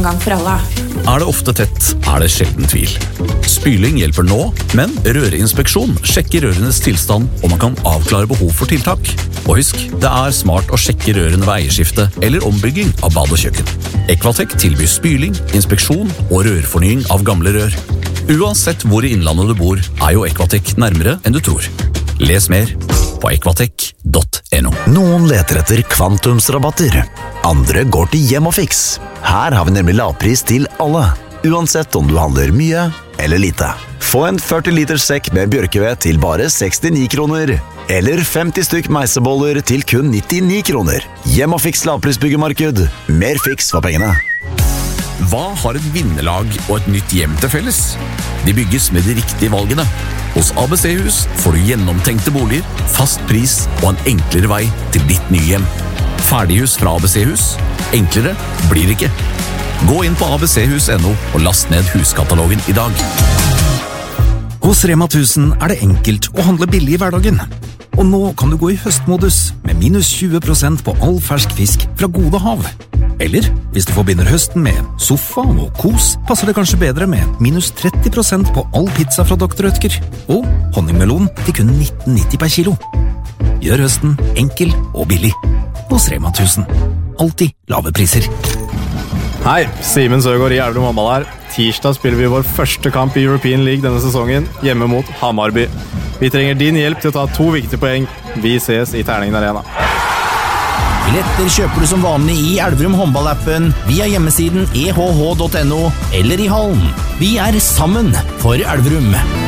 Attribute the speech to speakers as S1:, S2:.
S1: gang for alle.
S2: Er det ofte tett, er det sjelden tvil. Spyling hjelper nå, men rørinspeksjon sjekker rørenes tilstand, og man kan avklare behov for tiltak. Og husk, det er smart å sjekke rørene ved eierskifte eller ombygging av bad og kjøkken. Equatec tilbyr spyling, inspeksjon og rørfornying av gamle rør. Uansett hvor i innlandet du bor, er jo Equatec nærmere enn du tror. Les mer på equatec.no.
S3: Noen leter etter kvantumsrabatter. Andre går til Hjem og Fiks. Her har vi nemlig lavpris til alle, uansett om du handler mye eller lite. Få en 40 liters sekk med bjørkeved til bare 69 kroner. Eller 50 stykk meiseboller til kun 99 kroner. Hjem og Fiks lavprisbyggemarked. Mer fiks for pengene.
S2: Hva har et vinnerlag og et nytt hjem til felles? De bygges med de riktige valgene. Hos ABC-hus får du gjennomtenkte boliger, fast pris og en enklere vei til ditt nye hjem. Ferdighus fra ABC-hus. Enklere blir det ikke. Gå inn på abchus.no og last ned huskatalogen i dag.
S4: Hos Rema 1000 er det enkelt å handle billig i hverdagen. Og nå kan du gå i høstmodus med minus 20% på all fersk fisk fra Gode Hav. Eller, hvis du forbinder høsten med sofa og kos, passer det kanskje bedre med minus 30% på all pizza fra Dr. Rødtger. Og honningmelon til kun 19,90 per kilo. Gjør høsten enkel og billig. Hos Rema 1000. Alltid lave priser.
S5: Hei, Simen Søgaard i Elverum håndball her. Tirsdag spiller vi vår første kamp i European League denne sesongen, hjemme mot Hamarby. Vi trenger din hjelp til å ta 2 viktige poeng. Vi ses i Terningen Arena.
S6: Billetter kjøper du som vanlig i Elverum håndballappen, via hjemmesiden ehh.no eller i hallen. Vi er sammen for Elverum.